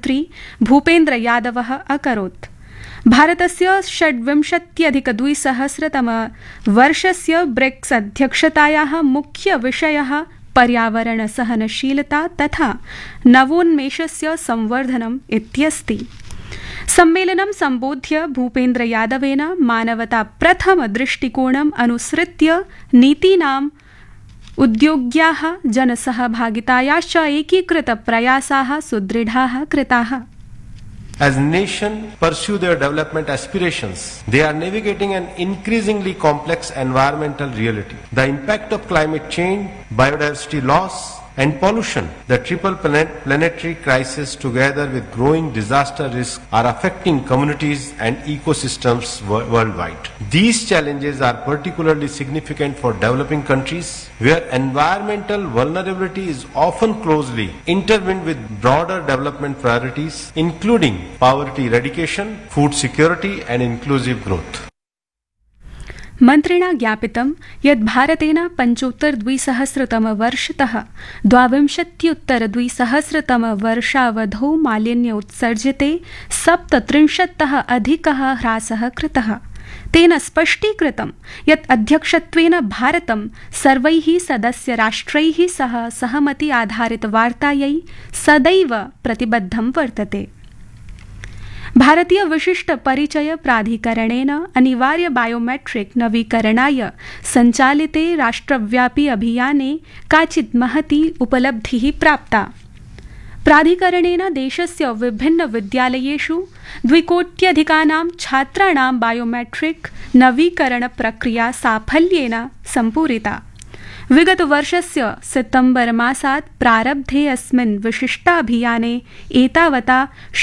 मुख्यमन्त्री भूपेन्द्र यादवः अकरोत्। भारतस्य 26-2000 ब्रिक्स अध्यक्षतायाः मुख्यविषयः पर्यावरणसहनशीलता तथा नवोन्मेषस्य संवर्धनम् इत्यस्ति। सम्मेलनं सम्बोध्य भूपेन्द्र यादवेन मानवता प्रथम दृष्टिकोणम् अनुसृत्य नीतीनाम् उद्योग्याः जनसहभागितायाश्च एकीकृत प्रयासाः सुदृढाः कृताः। As nations pursue their development aspirations, they are navigating an increasingly complex environmental reality. The impact of climate change, biodiversity loss, and pollution, the triple planetary crisis together with growing disaster risk are affecting communities and ecosystems worldwide. These challenges are particularly significant for developing countries where environmental vulnerability is often closely intertwined with broader development priorities including poverty eradication, food security and inclusive growth. मन्त्रिणा ज्ञापितं यत् भारतेन 25-2000 द्वाविंशत्युत्तर-2000 मालिन्य उत्सर्जिते 37% अधिकः ह्रासः कृतः। तेन स्पष्टीकृतं यत् अध्यक्षत्वेन भारतं सर्वैः सदस्यराष्ट्रैः सह सहमति आधारित वार्तायै सदैव प्रतिबद्धं वर्तते। भारतीय विशिष्ट परिचय प्राधिकरणेन अनिवार्य बायोमेट्रिक नवीकरणाय सञ्चालिते राष्ट्रव्यापी अभियाने काचित् महती उपलब्धिः प्राप्ता। प्राधिकरणेन देशस्य विभिन्न विद्यालयेषु 2 कोट्यधिकानां छात्राणां बायोमेट्रिक नवीकरण प्रक्रिया साफल्येन सम्पूरिता। विगत वर्षस्य सितम्बर मासात् प्रारब्धे अस्मिन् विशिष्टाभियाने एतावता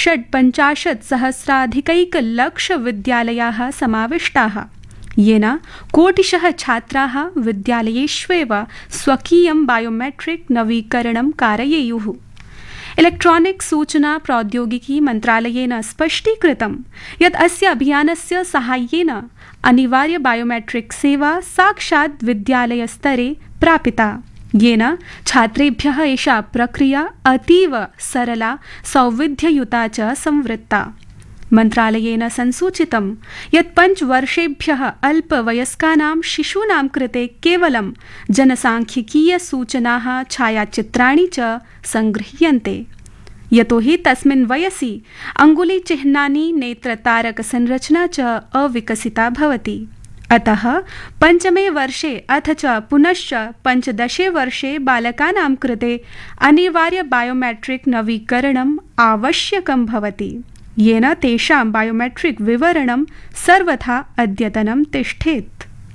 56,000 विद्यालयाः समाविष्टाः, येन कोटिशः छात्राः विद्यालयेष्वेव स्वकीयं बायोमेट्रिक नवीकरणं कारयेयुः। इलेक्ट्रॉनिक्स सूचना प्रौद्योगिकी मन्त्रालयेन स्पष्टीकृतं यत् अस्य अभियानस्य साहाय्येन अनिवार्य बायोमेट्रिक सेवा साक्षात् विद्यालयस्तरे प्रापिता, येन छात्रेभ्यः एषा प्रक्रिया अतीव सरला सौविध्ययुता च संवृत्ता। मन्त्रालयेन संसूचितं यत् 5 वर्षेभ्यः अल्पवयस्कानां शिशूनां कृते केवलं जनसांख्यिकीय सूचनाः छायाचित्राणि च संगृह्यन्ते, यतोहि तस्मिन् वयसि अङ्गुलीचिह्नानि नेत्रतारकसंरचना च अविकसिता भवति। अतः 5मे वर्षे अथ च पुनश्च 15 वर्षे बालकानां कृते अनिवार्य बायोमेट्रिक नवीकरणम् आवश्यकं भवति, येन तेषां बायोमेट्रिक विवरणं सर्वथा अद्यतनं तिष्ठेत्।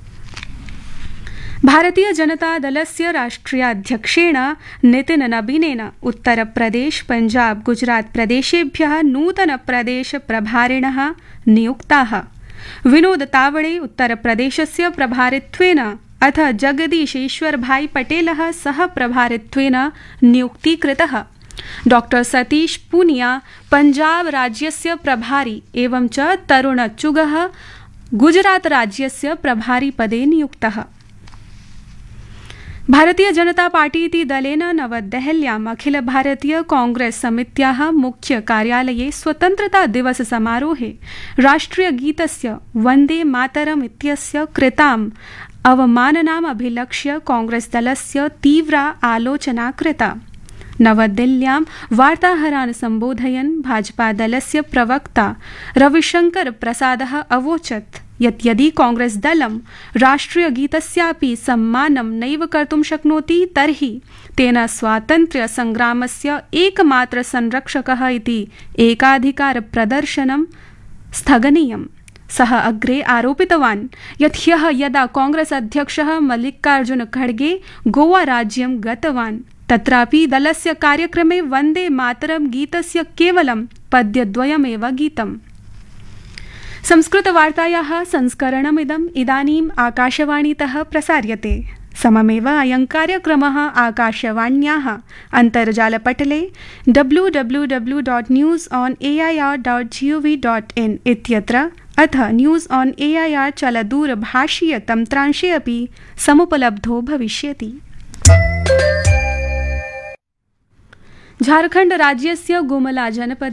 भारतीय जनता दलस्य राष्ट्रियाध्यक्षेण नितिन नबीनेन उत्तरप्रदेश, पंजाब, गुजरात प्रदेशेभ्यः नूतन प्रदेश प्रभारिणः नियुक्ताः। विनोद तावड़े उत्तरप्रदेशस्य प्रभारित्वेन अथ जगदीशेश्वरभाई पटेलः सह प्रभारित्वेन नियुक्तीकृतः। डॉक्टर सतीश पूनिया पंजाब राज्यस्य प्रभारी एवं च तरुण चुगः गुजरात राज्यस्य प्रभारी पदे नियुक्तः। भारतीय जनता पार्टी इति दलेन नवदेहल्याम् अखिल भारतीय कांग्रेस समित्याः मुख्य कार्यालये स्वतन्त्रता दिवस समारोहे राष्ट्रियगीतस्य वन्दे मातरम् इत्यस्य कृताम् अवमाननाम् अभिलक्ष्य कांग्रेस दलस्य तीव्रा आलोचना कृता। नवदिल्ल्यां वार्ताहरान् सम्बोधयन् भाजपा दलस्य प्रवक्ता रविशंकर प्रसादः अवोचत् यत् यदि कांग्रेस दलं राष्ट्रियगीतस्यापि सम्मानं नैव कर्तुं शक्नोति तर्हि तेन स्वातन्त्र्य संग्रामस्य एकमात्र संरक्षकः इति एकाधिकार प्रदर्शनं स्थगनीयम्। सः अग्रे आरोपितवान् यत् ह्यः यदा कांग्रेस अध्यक्षः मल्लिकार्जुन खड़गे गोवा राज्यं गतवान् तत्रापि दलस्य कार्यक्रमे वन्दे मातरं गीतस्य केवलं पद्यद्वयमेव गीतम्। संस्कृतवार्तायाः संस्करणमिदम् इदानीम् आकाशवाणीतः प्रसार्यते। सममेव अयं कार्यक्रमः आकाशवाण्याः अन्तर्जालपटले www.newsonair.gov.in इत्यत्र अथ न्यूज़ ऑन एआईआर चलदूरभाषीय तन्त्रांशे अपि समुपलब्धो भविष्यति। झारखण्ड राज्यस्य गुमला जनपदे